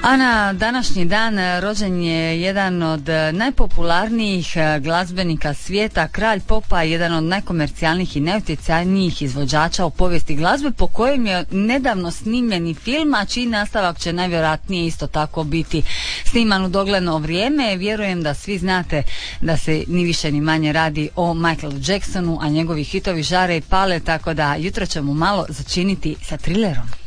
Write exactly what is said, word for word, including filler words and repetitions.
A na današnji dan rođen je jedan od najpopularnijih glazbenika svijeta, kralj popa, jedan od najkomercijalnijih i najutjecajnijih izvođača u povijesti glazbe, po kojem je nedavno snimljeni film, a čiji nastavak će najvjerojatnije isto tako biti sniman u dogledno vrijeme. Vjerujem da svi znate da se ni više ni manje radi o Michaelu Jacksonu, a njegovi hitovi žare i pale, tako da jutro ćemo malo začiniti sa Thrillerom.